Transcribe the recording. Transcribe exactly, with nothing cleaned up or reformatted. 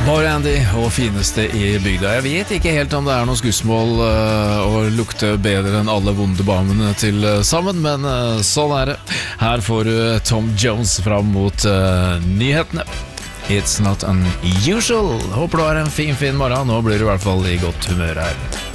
Bare Andy og fineste i bygda. Jeg vet ikke helt om det er noe skussmål uh, å lukte bedre enn alle vonde damene til uh, sammen, men uh, sånn er det. Her får du Tom Jones fram mot uh, nyhetene. It's not unusual. Håper du har en fin, fin morgen. Nå blir du i hvert fall i godt humør her.